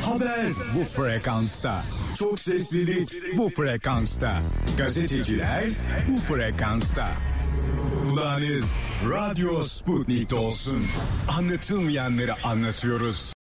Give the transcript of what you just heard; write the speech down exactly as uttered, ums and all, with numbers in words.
Haber bu frekansta. Çok seslilik bu frekansta. Gazeteciler bu frekansta. Kulağınız Radyo Sputnik'te olsun. Anlatılmayanları anlatıyoruz.